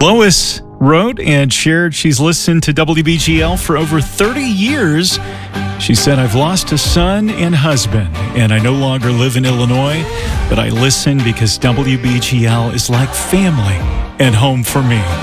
Lois wrote and shared she's listened to WBGL for over 30 years. She said, I've lost a son and husband, and I no longer live in Illinois, but I listen because WBGL is like family and home for me.